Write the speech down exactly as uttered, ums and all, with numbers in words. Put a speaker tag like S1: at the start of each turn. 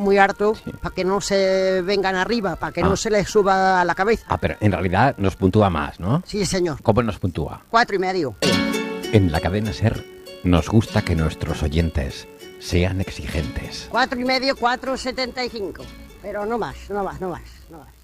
S1: muy harto,
S2: Sí.
S1: para que no se vengan arriba, para que
S2: Ah.
S1: no se les suba a la cabeza.
S2: Ah, pero en realidad nos puntúa más, ¿no?
S1: Sí, señor.
S2: ¿Cómo nos puntúa?
S1: Cuatro y medio.
S2: En la cadena SER nos gusta que nuestros oyentes sean exigentes.
S1: Cuatro y medio, cuatro setenta y cinco. Pero no más, no más, no más, no más.